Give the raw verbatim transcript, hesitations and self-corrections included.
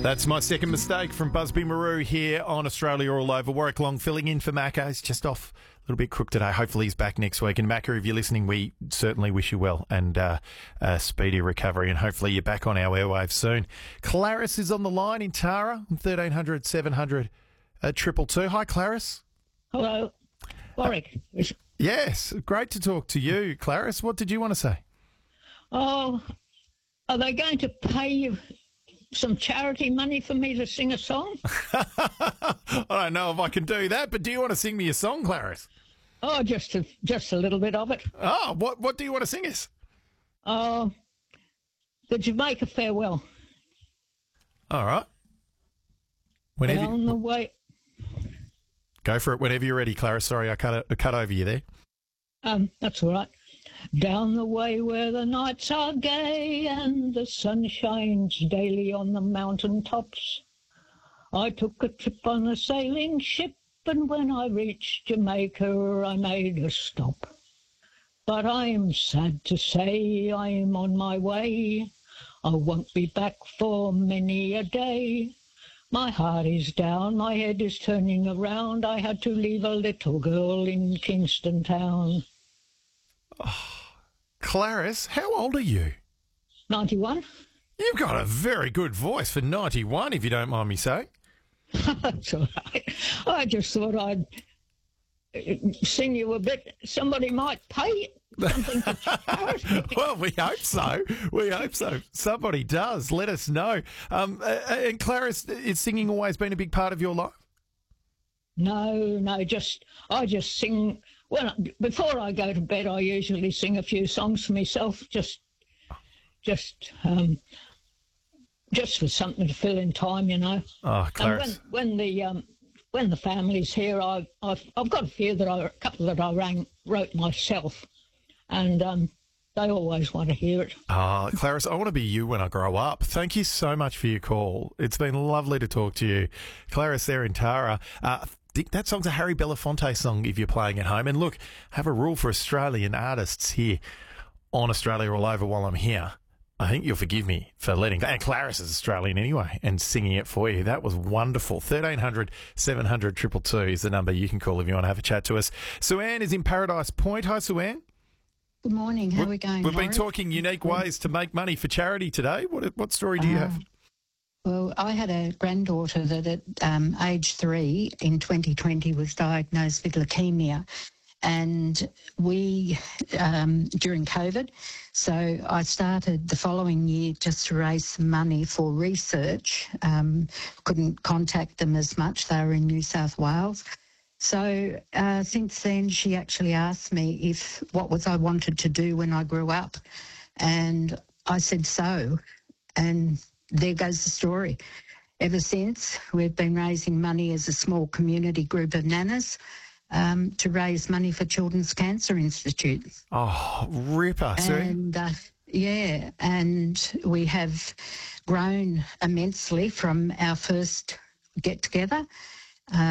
That's My Second Mistake from Busby Maru here on Australia All Over. Warwick Long filling in for Macca. He's just off a little bit crook today. Hopefully he's back next week. And Macca, if you're listening, we certainly wish you well and uh, a speedy recovery. And hopefully you're back on our airwaves soon. Clarice is on the line in Tara on thirteen hundred, seven hundred, uh, triple two. Hi, Clarice. Hello, Warwick. Uh, yes, great to talk to you, Clarice. What did you want to say? Oh, are they going to pay you some charity money for me to sing a song? I don't know if I can do that, but do you want to sing me a song, Clarice? Oh, just a, just a little bit of it. Oh, what what do you want to sing us? Oh, the Jamaica Farewell. All right. Whenever Down you, the way. Go for it whenever you're ready, Clarice. Sorry, I cut, I cut over you there. Um, that's all right. Down the way where the nights are gay and the sun shines daily on the mountain tops, I took a trip on a sailing ship, and when I reached Jamaica I made a stop. But I'm sad to say I'm on my way. I won't be back for many a day. My heart is down, my head is turning around. I had to leave a little girl in Kingston town. Oh, Clarice, how old are you? ninety-one. You've got a very good voice for ninety-one, if you don't mind me saying. That's all right. I just thought I'd sing you a bit. Somebody might pay something for charity. Well, we hope so. We hope so. Somebody does. Let us know. Um, uh, and Clarice, is singing always been a big part of your life? No, no, just I just sing. Well, before I go to bed, I usually sing a few songs for myself, just, just, um, just for something to fill in time, you know. Oh, Clarice. And when, when the um, when the family's here, I, I've I've got a few that I, a couple that I rang, wrote myself, and um, they always want to hear it. Oh, Clarice, I want to be you when I grow up. Thank you so much for your call. It's been lovely to talk to you, Clarice. There in Tara. Uh, That song's a Harry Belafonte song if you're playing at home. And look, I have a rule for Australian artists here on Australia All Over while I'm here. I think you'll forgive me for letting... And Clarice is Australian anyway and singing it for you. That was wonderful. thirteen hundred, seven hundred, two two two is the number you can call if you want to have a chat to us. Sue-Ann is in Paradise Point. Hi, Sue-Ann. Good morning. How are we going, We've Warwick? been talking unique ways to make money for charity today. What what story do you have? Well, I had a granddaughter that at um, age three in twenty twenty was diagnosed with leukemia. And we, um, during COVID, so I started the following year just to raise some money for research. Um, couldn't contact them as much. They were in New South Wales. So uh, since then, she actually asked me if what was I wanted to do when I grew up. And I said so. And there goes the story. Ever since, we've been raising money as a small community group of nanas um, to raise money for Children's Cancer Institute. Oh, ripper, Sue. And, uh, yeah, and we have grown immensely from our first get-together.